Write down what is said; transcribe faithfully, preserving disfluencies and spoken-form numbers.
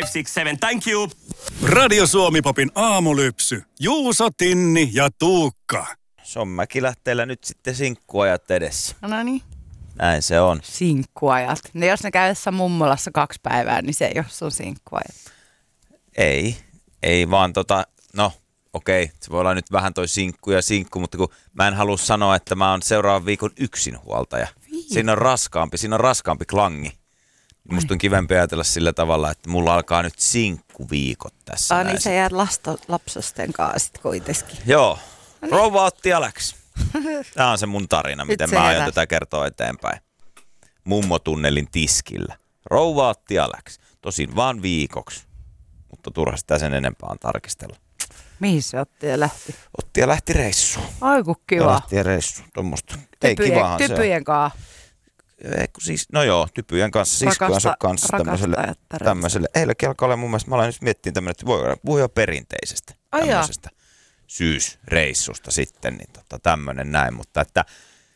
six seven, thank you. Radio Suomi-popin aamulypsy. Juuso, Tinni ja Tuukka. Sommäkilähteellä nyt sitten sinkkuajat edessä. No niin. Näin se on. Sinkkuajat. No jos ne käy jossain mummolassa kaksi päivää, niin se ei ole sun sinkkuajat. Ei, ei vaan tota, no okei, se voi olla nyt vähän toi sinkku ja sinkku, mutta kun mä en halua sanoa, että mä oon seuraavan viikon yksinhuoltaja. Siinä on raskaampi, siinä on raskaampi klangi. Musta on kivempi ajatella sillä tavalla, että mulla alkaa nyt sinkkuviikot tässä. Ah, niin sä jäät lasto, lapsosten kanssa sit kuitenkin. Joo, no niin. Rouva otti ja läks. Tää on se mun tarina, Nyt miten se mä aion herää. tätä kertoa eteenpäin. Mummotunnelin tiskillä. Rouva otti ja läks. Tosin vaan viikoksi, mutta turha sitä sen enempää on tarkistella. Mihin se otti ja lähti? Otti ja lähti reissuun. Ai kun Ja kiva. lähti ja reissuun, tommoista. Ei Typyjen, kivahan se on. typyjen kaa. Ei, kun siis, no joo, typyjen kanssa, siskojensa kanssa tämmöiselle, rakastajattarensa. tämmöiselle. Eiläkin alkaa olla mun mielestä, mä aloin nyt miettiä tämmöinen, että voi puhua jo perinteisestä Ai jaa. tämmöisestä syysreissusta sitten, niin tota, tämmöinen näin. Mutta että